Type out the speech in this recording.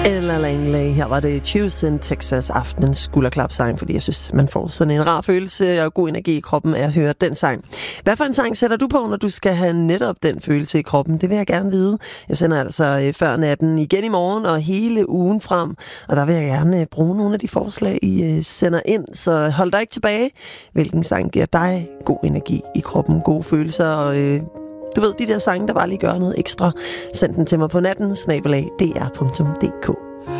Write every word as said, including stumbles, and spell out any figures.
Ella Langley. Her var det Tuesday, Texas, aftenens skulderklapsang, fordi jeg synes, man får sådan en rar følelse og god energi i kroppen af at høre den sang. Hvad for en sang sætter du på, når du skal have netop den følelse i kroppen? Det vil jeg gerne vide. Jeg sender altså før natten igen i morgen og hele ugen frem, og der vil jeg gerne bruge nogle af de forslag, I sender ind, så hold dig ikke tilbage. Hvilken sang giver dig god energi i kroppen, gode følelser og øh, du ved, de der sange, der bare lige gør noget ekstra. Send den til mig på natten, snabel-a d r punktum d k.